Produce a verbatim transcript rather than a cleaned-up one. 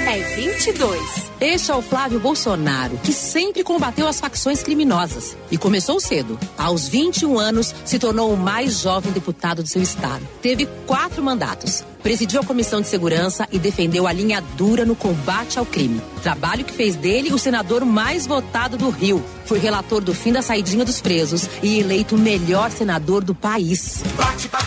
é vinte e dois. Este é o Flávio Bolsonaro, que sempre combateu as facções criminosas. E começou cedo. Aos vinte e um anos, se tornou o mais jovem deputado do seu estado. Teve quatro mandatos. Presidiu a Comissão de Segurança e defendeu a linha dura no combate ao crime. Trabalho que fez dele o senador mais votado do Rio. Foi relator do fim da saidinha dos presos e eleito o melhor senador do país. Bate, bate.